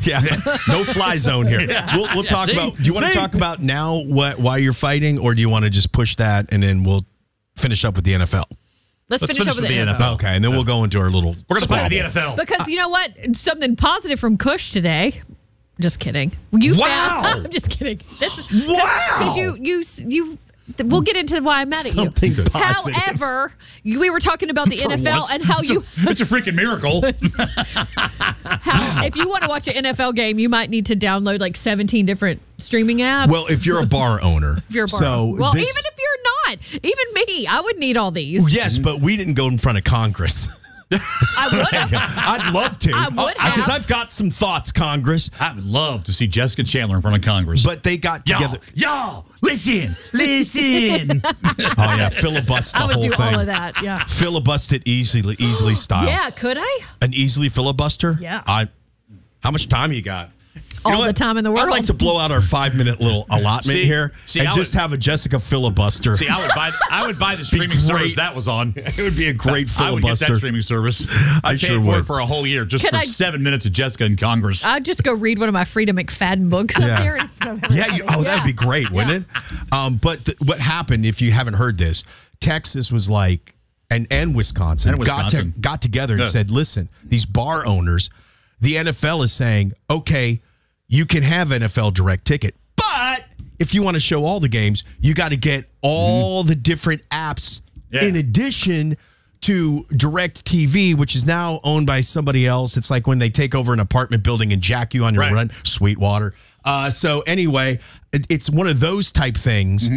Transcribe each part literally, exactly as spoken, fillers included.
Yeah, no fly zone here. Yeah. We'll, we'll Yeah, talk see? about. Do you want to See? talk about now what why you're fighting, or do you want to just push that and then we'll finish up with the N F L? Let's, Let's finish, finish up with with the, the N F L. N F L. Okay, and then we'll go into our little. We're going to play squabble. the N F L. Because you know what? Something positive from Kush today. Just kidding. You Wow. found, I'm just kidding. This is Wow. Because you you you. We'll get into why I'm mad at Something you. positive. However, you, we were talking about the For N F L once. and how it's you. A, it's a freaking miracle. How, if you want to watch an N F L game, you might need to download like seventeen different streaming apps. Well, if you're a bar owner, if you're a bar so owner. Well, this, even if you're not, even me, I would need all these. yes, but we didn't go in front of Congress. I would have. I'd love to. I would have. Because I've got some thoughts, Congress. I would love to see Jessica Chandler in front of Congress. But they got y'all, together. y'all, listen, listen. Oh yeah, filibuster the I would whole do thing. all of that. Yeah. Filibuster it easily, easily style. Yeah. Could I? An easily filibuster. Yeah. I. How much time you got? You All know the what? time in the world. I'd like to blow out our five minute little allotment See- here see, and I just would- have a Jessica filibuster. See, I would buy. I would buy the streaming great. service that was on. It would be a great I would get filibuster. that streaming service. I I paid sure for would. it for a whole year just Can for I- seven minutes of Jessica in Congress. I'd just go read one of my Freedom McFadden books Yeah. up there. In front of Yeah, everybody. you, oh, that'd Yeah. be great, wouldn't it? Um, but th- what happened, if you haven't heard this, Texas was like, and and Wisconsin, And Wisconsin. got to, got together and Yeah. said, listen, these bar owners, the N F L is saying, okay, you can have N F L direct ticket, but if you want to show all the games, you got to get all the different apps Yeah. in addition to Direct T V, which is now owned by somebody else. It's like when they take over an apartment building and jack you on your Right. run. Sweetwater. Uh, so anyway, it, it's one of those type things.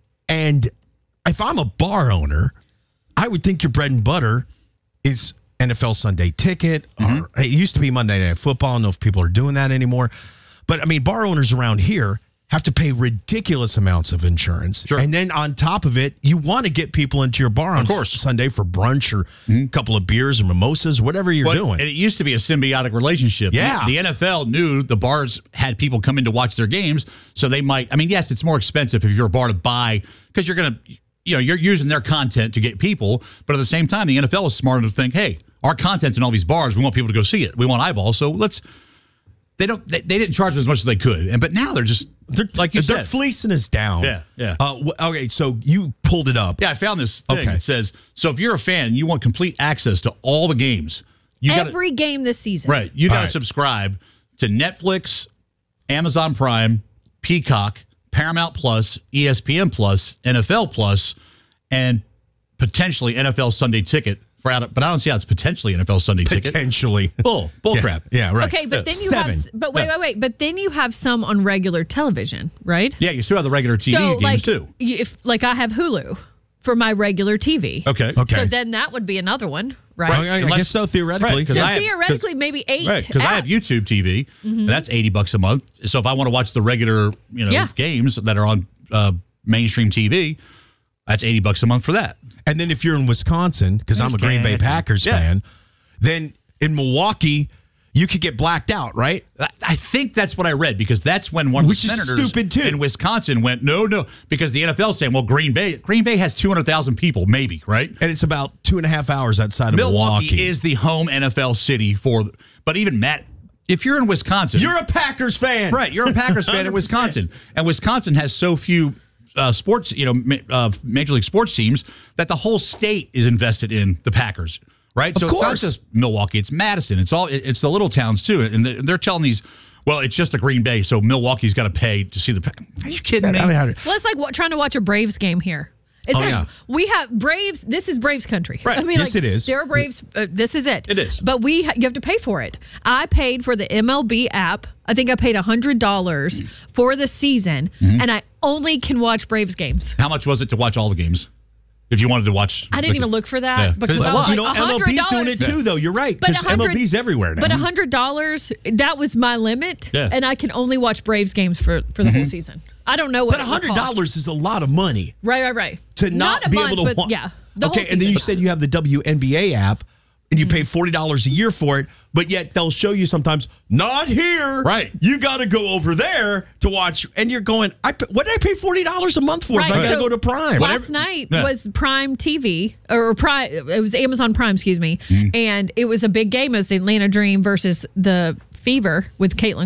And if I'm a bar owner, I would think your bread and butter is N F L Sunday Ticket. Or, it used to be Monday Night Football. I don't know if people are doing that anymore. But, I mean, bar owners around here have to pay ridiculous amounts of insurance. Sure. And then on top of it, you want to get people into your bar on course. Sunday for brunch or a couple of beers or mimosas, whatever you're But- doing. And it used to be a symbiotic relationship. Yeah. The N F L knew the bars had people come in to watch their games, so they might. I mean, yes, it's more expensive if you're a bar to buy because you're going to, you know, you're using their content to get people. But at the same time, the N F L is smart enough to think, hey, our content's in all these bars. We want people to go see it. We want eyeballs. So let's. They don't. They, they didn't charge them as much as they could, and but now they're just they're, like you they're said. fleecing us down. Yeah, yeah. Uh, wh- okay, so you pulled it up. Yeah, I found this thing. Okay. It says, so if you're a fan, you want complete access to all the games. You gotta, Every game this season. right. You got to All right. subscribe to Netflix, Amazon Prime, Peacock, Paramount Plus, E S P N Plus, N F L Plus, and potentially N F L Sunday Ticket. For out of, but I don't see how it's potentially N F L Sunday Ticket. Potentially. Bull, bull Yeah, crap. Yeah, right. Okay, but then you Seven. have. But wait, Yeah. wait, wait. But then you have some on regular television, right? Yeah, you still have the regular T V so games like, too. you- if like I have Hulu for my regular T V. Okay. Okay. So then that would be another one, right? Well, I, I Unless- guess so, theoretically. Right, 'cause So I have- theoretically, maybe eight. Right, because I have apps. YouTube T V. And that's eighty bucks a month. So if I want to watch the regular, you know, Yeah. games that are on uh, mainstream T V, that's eighty bucks a month for that. And then if you're in Wisconsin, because I'm a Green Bay Wisconsin. Packers Yeah. fan, then in Milwaukee, you could get blacked out, right? I- I think that's what I read because that's when one of Which the is senators stupid, too. in Wisconsin went, no, no, because the N F L is saying, well, Green Bay, Green Bay has two hundred thousand people, maybe, right? And it's about two and a half hours outside of Milwaukee, Milwaukee. is the home N F L city for, but even Matt, if you're in Wisconsin, You're a Packers fan. right, you're a Packers fan in Wisconsin, and Wisconsin has so few uh, sports, you know, ma- uh, major league sports teams that the whole state is invested in the Packers, right? Of so it's not course. just Milwaukee; it's Madison. It's all it- it's the little towns too, and they're they're telling these. Well, it's just a Green Bay, so Milwaukee's got to pay to see the. Pa- Are you kidding me? I mean, how- Well, it's like wa- trying to watch a Braves game here. It's Oh, like yeah. we have Braves. This is Braves country. Right. I mean, Yes, like, it is. There are Braves. Uh, this is it. It is. But we ha- you have to pay for it. I paid for the M L B app. I think I paid a hundred dollars for the season, Mm-hmm. and I only can watch Braves games. How much was it to watch all the games? If you wanted to watch, I didn't even look for that Yeah. because It's I a was lot. like, you know, M L B's doing it $one hundred too, though. You're right. But Because a hundred- M L B's everywhere now. But a hundred dollars, that was my limit, Yeah. and I can only watch Braves games for, for the whole season. I don't know what. But it a would hundred cost. dollars is a lot of money Right, right, right. to not, a be month, able to. but wa- yeah. The okay, whole and then you season. said you have the W N B A app, and you pay forty dollars a year for it, but yet they'll show you sometimes not here. Right. You got to go over there to watch, and you're going. I pa- what did I pay forty dollars a month for? If I got to so go to Prime. Last night Yeah. was Prime T V or Prime. It was Amazon Prime, excuse me, Mm. and it was a big game. It was the Atlanta Dream versus the Fever with Caitlin